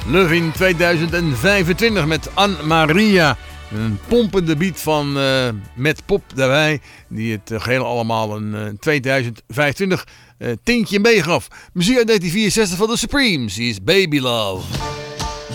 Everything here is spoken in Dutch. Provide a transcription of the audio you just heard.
Love in 2025 met Anne-Maria. Een pompende beat van met pop daarbij. Die het geheel allemaal een 2025 tintje meegaf. Muziek uit 1964 van The Supremes. Die is Baby Love.